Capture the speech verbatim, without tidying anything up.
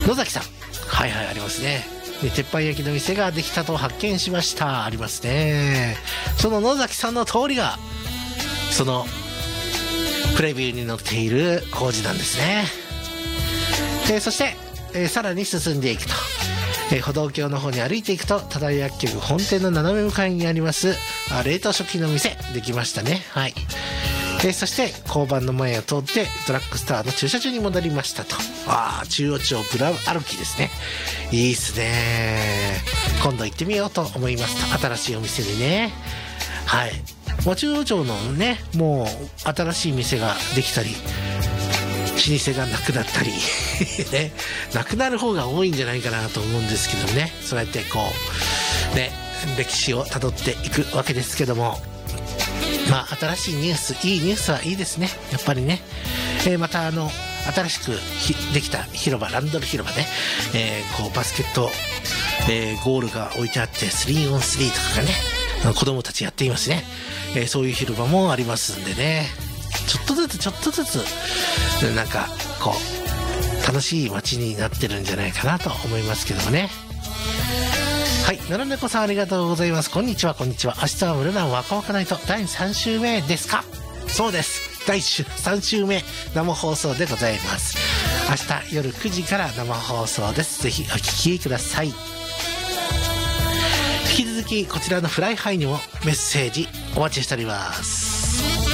野崎さん、はいはい、ありますね。で鉄板焼きの店ができたと発見しました。ありますね。その野崎さんの通りがそのプレビューに載っている工事なんですね。えー、そして、えー、さらに進んでいくと、えー、歩道橋の方に歩いていくと多田薬局本店の斜め向かいにありますあ冷凍食品の店できましたね。はい。えー、そして交番の前を通ってドラッグストアの駐車場に戻りましたと。ああ、中央町ぶら歩きですね。いいっすね。今度行ってみようと思いますと。新しいお店にね。はい。もう中央町のね、もう新しい店ができたり老舗がなくなったりね、なくなる方が多いんじゃないかなと思うんですけどね。そうやってこうね、歴史をたどっていくわけですけども、まあ新しいニュース、いいニュースはいいですね、やっぱりね。えー、またあの新しくできた広場、ランドル広場ね、えー、こうバスケット、えー、ゴールが置いてあって スリーオンスリー とかがね、子供たちやっていますね。えー、そういう広場もありますんでね、ちょっとずつちょっとずつなんかこう楽しい街になってるんじゃないかなと思いますけどもね。はい、のろねこさんありがとうございます。こんにちはこんにちは。明日はムルナン若々ナイトだいさん週目ですか？そうです、だいさん週目生放送でございます。明日夜くじから生放送です。ぜひお聞きください。引き続きこちらのフライハイにもメッセージお待ちしております。